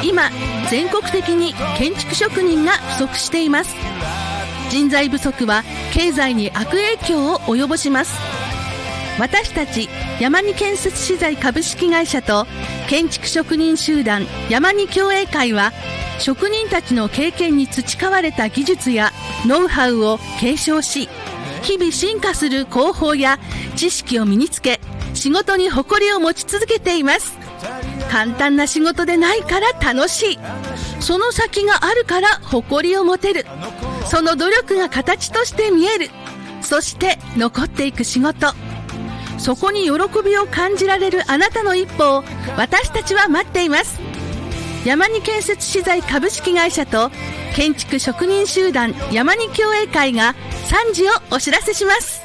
今全国的に建築職人が不足しています。人材不足は経済に悪影響を及ぼします。私たち山に建設資材株式会社と建築職人集団山に協栄会は、職人たちの経験に培われた技術やノウハウを継承し、日々進化する工法や知識を身につけ、仕事に誇りを持ち続けています。簡単な仕事でないから楽しい。その先があるから誇りを持てる。その努力が形として見える。そして残っていく仕事。そこに喜びを感じられるあなたの一歩を私たちは待っています。山に建設資材株式会社と建築職人集団山に協栄会が3時をお知らせします。